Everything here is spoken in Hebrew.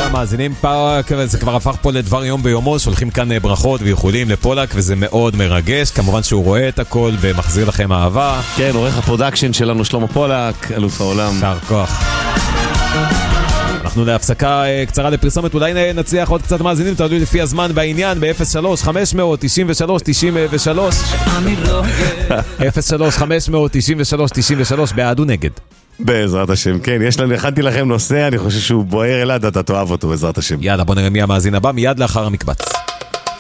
המאזינים, זה כבר הפך פה לדבר יום ביומו, שולחים כאן ברכות ויחולים לפולק, וזה מאוד מרגש, כמובן שהוא רואה את הכל ומחזיר לכם אהבה. כן, עורך הפרודקשן שלנו שלמה פולק, אלוף העולם. שר כוח. אנחנו להפסקה קצרה לפרסומת, אולי נצליח עוד קצת מאזינים, תעלו לפי הזמן בעניין ב-03-593-93 03-593-93 בעד ונגד. בעזרת השם, כן, הכנתי לכם נושא, אני חושב שהוא בוער אלעד, אתה תאהב אותו בעזרת השם. יאללה, בוא נראה מי המאזין הבא, מיד לאחר המקבץ.